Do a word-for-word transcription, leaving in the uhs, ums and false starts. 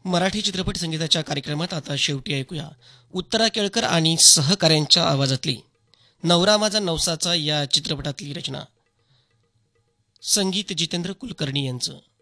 मराठी चित्रपट संगीताच्या कार्यक्रमात आता शेवटी ऐकूया उत्तरा केळकर आणि सहकाऱ्यांच्या आवाजातली नवरा माझा नवसाचा या चित्रपटातली रचना. संगीत जितेंद्र कुलकर्णी यांचं.